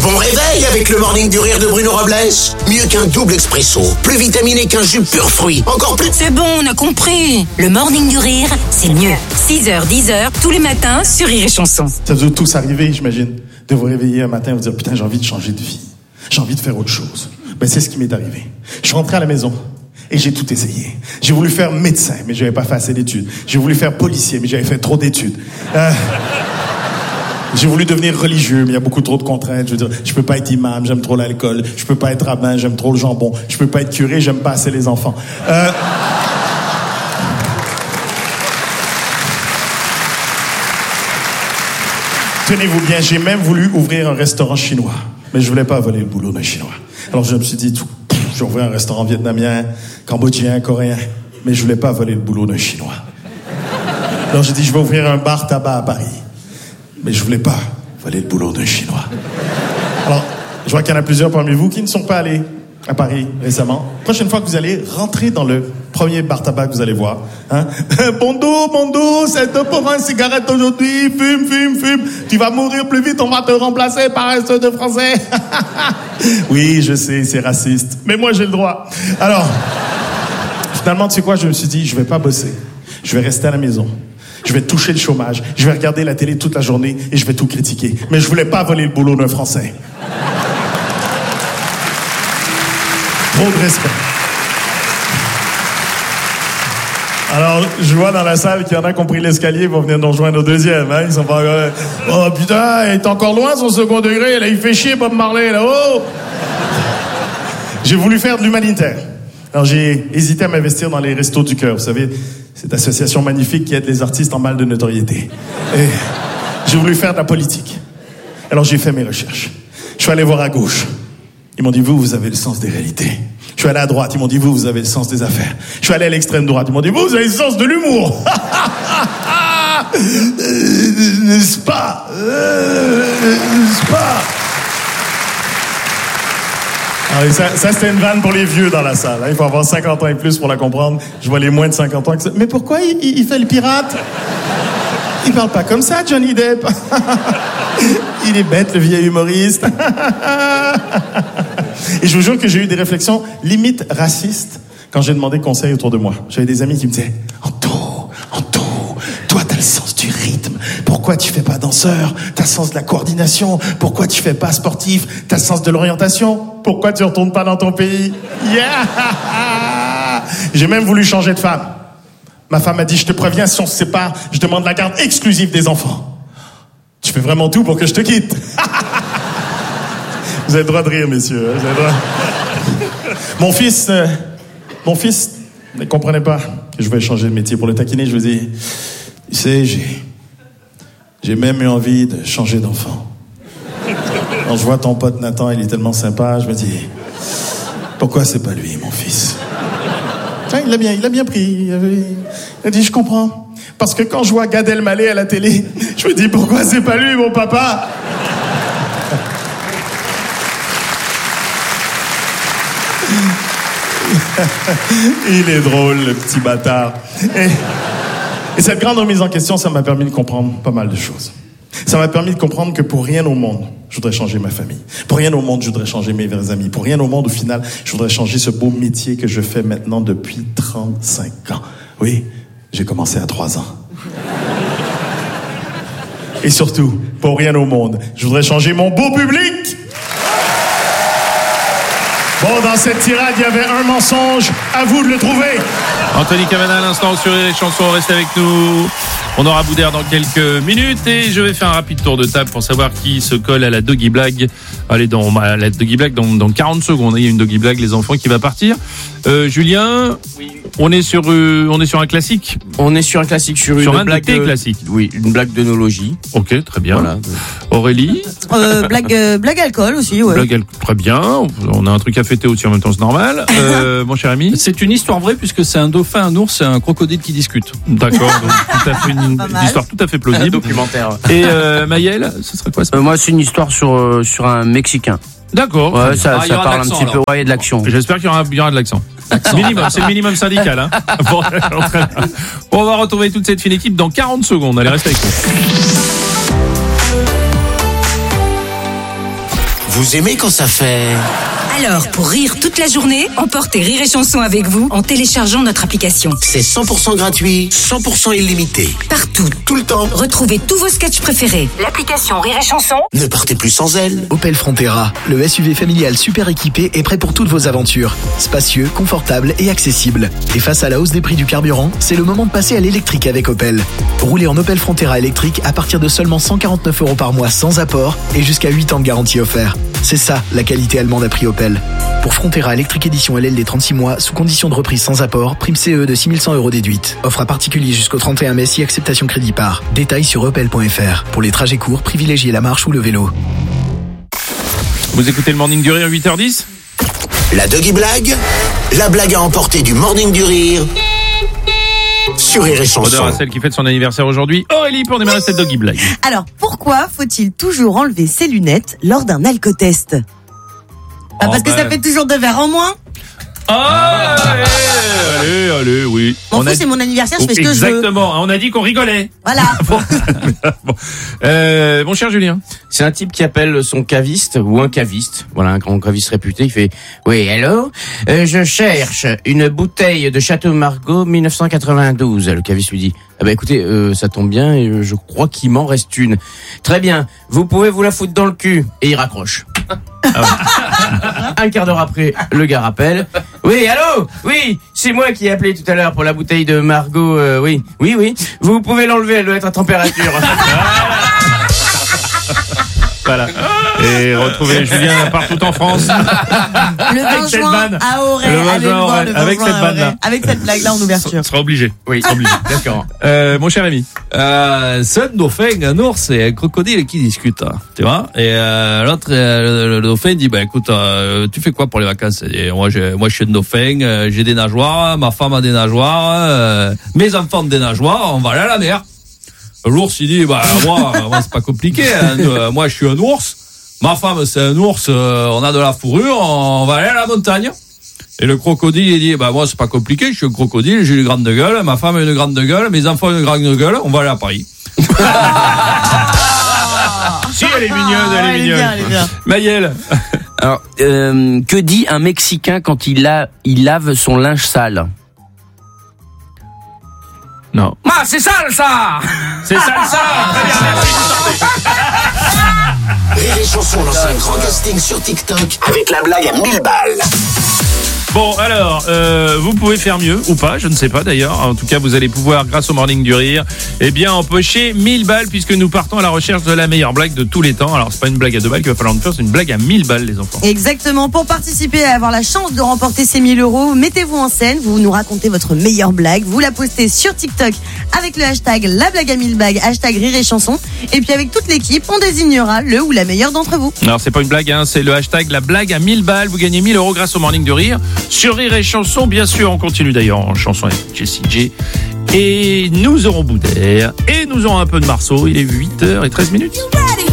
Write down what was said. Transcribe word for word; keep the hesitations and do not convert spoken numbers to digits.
bon réveil avec le morning du rire de Bruno Robles. Mieux qu'un double expresso, plus vitaminé qu'un jus pur fruit, encore plus... C'est bon, on a compris. Le morning du rire, c'est mieux. six heures, dix heures, tous les matins sur Rire et Chanson. Ça doit tous arriver, j'imagine, de vous réveiller un matin et vous dire « Putain, j'ai envie de changer de vie. J'ai envie de faire autre chose. » Ben, c'est ce qui m'est arrivé. Je suis rentré à la maison et j'ai tout essayé. J'ai voulu faire médecin, mais j'avais pas fait assez d'études. J'ai voulu faire policier, mais j'avais fait trop d'études. Euh... J'ai voulu devenir religieux, mais il y a beaucoup trop de contraintes. Je veux dire, je peux pas être imam, j'aime trop l'alcool. Je peux pas être rabbin, j'aime trop le jambon. Je peux pas être curé, j'aime pas assez les enfants. Euh... Tenez-vous bien, j'ai même voulu ouvrir un restaurant chinois. Mais je voulais pas voler le boulot d'un Chinois. Alors je me suis dit, tout, je vais ouvrir un restaurant vietnamien, cambodgien, coréen. Mais je voulais pas voler le boulot d'un Chinois. Alors j'ai dit, je vais ouvrir un bar tabac à Paris. Mais je voulais pas voler le boulot d'un Chinois. Alors, je vois qu'il y en a plusieurs parmi vous qui ne sont pas allés à Paris récemment. Prochaine fois que vous allez rentrer dans le premier bar tabac que vous allez voir, hein? Bonjour, bonjour, c'est deux pour un cigarette aujourd'hui, fume, fume, fume. Tu vas mourir plus vite, on va te remplacer par un seul de français. Oui, je sais, c'est raciste, mais moi j'ai le droit. Alors, finalement, tu sais quoi, je me suis dit, je vais pas bosser. Je vais rester à la maison. Je vais toucher le chômage. Je vais regarder la télé toute la journée et je vais tout critiquer. Mais je voulais pas voler le boulot d'un Français. Trop de respect. Alors, je vois dans la salle qu'il y en a qui ont pris l'escalier pour venir nous rejoindre au deuxième. Hein? Ils sont pas encore... Oh putain, il est encore loin son second degré. Là, il fait chier Bob Marley. Là. Oh. J'ai voulu faire de l'humanitaire. Alors, j'ai hésité à m'investir dans les Restos du Cœur. Vous savez, cette association magnifique qui aide les artistes en mal de notoriété. Et j'ai voulu faire de la politique. Alors, j'ai fait mes recherches. Je suis allé voir à gauche. Ils m'ont dit, vous, vous avez le sens des réalités. Je suis allé à droite, ils m'ont dit, vous, vous avez le sens des affaires. Je suis allé à l'extrême droite, ils m'ont dit, vous, vous avez le sens de l'humour. euh, n'est-ce pas euh, N'est-ce pas Alors, ça, ça, c'était une vanne pour les vieux dans la salle. Hein. Il faut avoir cinquante ans et plus pour la comprendre. Je vois les moins de cinquante ans. Que... Mais pourquoi il, il, il fait le pirate? Il parle pas comme ça, Johnny Depp. Il est bête, le vieil humoriste. Et je vous jure que j'ai eu des réflexions limite racistes quand j'ai demandé conseil autour de moi. J'avais des amis qui me disaient « Anto, Anto, toi t'as le sens du rythme. Pourquoi tu fais pas danseur? T'as le sens de la coordination. Pourquoi tu fais pas sportif? T'as le sens de l'orientation. Pourquoi tu retournes pas dans ton pays? » Yeah! J'ai même voulu changer de femme. Ma femme m'a dit « Je te préviens, si on se sépare, je demande la garde exclusive des enfants. » Tu fais vraiment tout pour que je te quitte. Vous avez le droit de rire, messieurs. Vous avez le droit. Mon fils, euh, mon fils ne comprenait pas que je voulais changer de métier. Pour le taquiner, je lui dis, tu sais, j'ai, j'ai même eu envie de changer d'enfant. Quand je vois ton pote Nathan, il est tellement sympa, je me dis, pourquoi c'est pas lui, mon fils? Enfin, il l'a bien, il l'a bien pris. Il, avait, il a dit, je comprends. Parce que quand je vois Gad Elmaleh à la télé, je me dis, pourquoi c'est pas lui, mon papa? Il est drôle, le petit bâtard. Et, et cette grande remise en question, ça m'a permis de comprendre pas mal de choses. Ça m'a permis de comprendre que pour rien au monde, je voudrais changer ma famille. Pour rien au monde, je voudrais changer mes vrais amis. Pour rien au monde, au final, je voudrais changer ce beau métier que je fais maintenant depuis trente-cinq ans. Oui, j'ai commencé à trois ans. Et surtout, pour rien au monde, je voudrais changer mon beau public. Bon, dans cette tirade, il y avait un mensonge. À vous de le trouver. Anthony Cavana à l'instant sur les chansons. Restez avec nous. On aura Boudère dans quelques minutes et je vais faire un rapide tour de table pour savoir qui se colle à la Doggy Blague. Allez, dans à la Doggy Blague dans, dans quarante secondes. Il y a une Doggy Blague, les enfants, qui va partir. Euh, Julien, oui. on est sur euh, on est sur un classique. On est sur un classique, sur, sur une un blague de tes classiques. Oui, une blague d'œnologie. Ok, très bien. Voilà. Aurélie. Euh, blague euh, blague alcool aussi, ouais. Blague alcool, très bien. On a un truc à fêter aussi en même temps, c'est normal. Euh, mon cher ami. C'est une histoire vraie puisque c'est un dauphin, un ours et un crocodile qui discutent. D'accord, donc tout à fait une, une histoire tout à fait plausible. Un documentaire. Et euh, Maël, ce serait quoi ça? euh, Moi, c'est une histoire sur euh, sur un Mexicain. D'accord. Ouais, ça, ah, ça parle un petit alors. peu. Ouais, il y a de l'action. J'espère qu'il y aura, il y aura de l'accent. Minimum, c'est le minimum syndical. Hein. Bon, on va retrouver toute cette fine équipe dans quarante secondes. Allez, restez avec nous. Vous aimez quand ça fait... Alors, pour rire toute la journée, emportez Rire et Chanson avec vous en téléchargeant notre application. C'est cent pour cent gratuit, cent pour cent illimité. Partout, tout le temps. Retrouvez tous vos sketchs préférés. L'application Rire et Chanson. Ne partez plus sans elle. Opel Frontera, le S U V familial super équipé est prêt pour toutes vos aventures. Spacieux, confortable et accessible. Et face à la hausse des prix du carburant, c'est le moment de passer à l'électrique avec Opel. Roulez en Opel Frontera électrique à partir de seulement cent quarante-neuf euros par mois sans apport et jusqu'à huit ans de garantie offert. C'est ça, la qualité allemande à prix Opel. Pour Frontera électrique édition L L D trente-six mois, sous condition de reprise sans apport, prime C E de six mille cent euros déduite. Offre à particulier jusqu'au trente et un mai si acceptation crédit par. Détails sur opel point f r. Pour les trajets courts, privilégiez la marche ou le vélo. Vous écoutez le Morning du Rire, huit heures dix. La Doggy Blague, la blague à emporter du Morning du Rire sur Rire et Chanson. Bonheur à celle qui fête son anniversaire aujourd'hui. Aurélie, pour démarrer cette Doggy Blague. Alors, pourquoi faut-il toujours enlever ses lunettes lors d'un alcotest? Ah, Oh, parce que bah... ça fait toujours deux verres en moins. Ah, allez, allez, allez, oui. M'en fous, c'est mon anniversaire, je fais ce que je veux. Exactement, on a dit qu'on rigolait. Voilà. Bon. Bon. Euh, mon cher Julien. C'est un type qui appelle son caviste ou un caviste, voilà un grand caviste réputé. Il fait oui, allô, euh, je cherche une bouteille de Château Margaux dix-neuf cent quatre-vingt-douze. Le caviste lui dit ah bah écoutez, euh, ça tombe bien et je crois qu'il m'en reste une. Très bien, vous pouvez vous la foutre dans le cul. Et il raccroche. Ah ouais. Un quart d'heure après, le gars rappelle. Oui, allô, oui, c'est moi qui ai appelé tout à l'heure pour la bouteille de Margaux. Euh, oui, oui, oui. Vous pouvez l'enlever, elle doit être à température. Voilà. Et retrouvez Julien partout en France. Le vingt juin à Auray. Le vingt Allez le juin, voir, ouais. le vingt Avec juin cette à Auray. vanne-là. Avec cette blague-là en ouverture. Ce sera obligé. Oui, obligé. D'accord. Euh, mon cher ami. Euh, c'est un dauphin, un ours et un crocodile qui discutent, tu vois. Et euh, l'autre, euh, le, le dauphin dit, bah écoute, euh, tu fais quoi pour les vacances? Et moi, je, moi, je suis un dauphin, euh, j'ai des nageoires, ma femme a des nageoires, euh, mes enfants ont des nageoires, on va aller à la mer. L'ours, il dit, bah moi, moi c'est pas compliqué. Hein, moi, je suis un ours. Ma femme, c'est un ours, euh, on a de la fourrure, on va aller à la montagne. Et le crocodile, il dit, bah, moi, c'est pas compliqué, je suis un crocodile, j'ai une grande gueule, ma femme a une grande gueule, mes enfants ont une grande gueule, on va aller à Paris. Si, elle est mignonne, elle est elle est mignonne. bien, elle est bien. Maëlle. Alors, euh, que dit un Mexicain quand il, a, il lave son linge sale? Non. Ah, c'est sale, ça! C'est salsa. Rire et Chanson lance un grand casting sur TikTok avec la blague à mille balles. Bon, alors, euh, vous pouvez faire mieux, ou pas, je ne sais pas d'ailleurs. En tout cas, vous allez pouvoir, grâce au Morning du Rire, eh bien, empocher mille balles, puisque nous partons à la recherche de la meilleure blague de tous les temps. Alors, c'est pas une blague à deux balles qu'il va falloir nous faire, c'est une blague à mille balles, les enfants. Exactement. Pour participer à avoir la chance de remporter ces mille euros, mettez-vous en scène, vous nous racontez votre meilleure blague, vous la postez sur TikTok avec le hashtag la blague à mille balles, hashtag Rire et Chanson. Et puis avec toute l'équipe, on désignera le ou la meilleure d'entre vous. Alors, c'est pas une blague, hein, c'est le hashtag la blague à mille balles. Vous gagnez mille euros grâce au Morning du Rire. Sur Rire et Chanson, bien sûr, on continue d'ailleurs en chanson avec Jessie J. Et nous aurons Boudère, et nous aurons un peu de Marceau. Il est huit heures treize minutes.